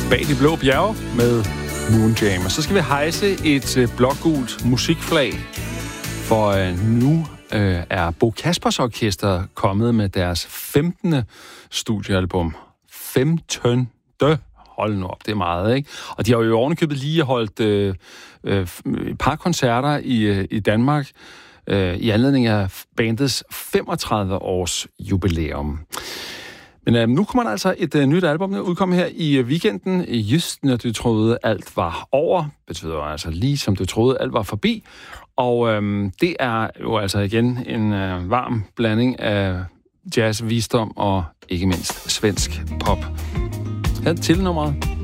Bag de blå bjerge med Moonjam. Og så skal vi hejse et blågult musikflag, for nu er Bo Kaspers Orkester kommet med deres 15. studiealbum. 15. Hold nu op, det er meget, ikke? Og de har jo ovenikøbet lige holdt et par koncerter i Danmark i anledning af bandets 35-års jubilæum. Men nu kommer der altså et nyt album, der udkommer her i weekenden. Just når du troede, alt var over. Betyder altså lige som du troede, alt var forbi. Og det er jo altså igen en varm blanding af jazz, visdom og ikke mindst svensk pop. Her er titelnummeret.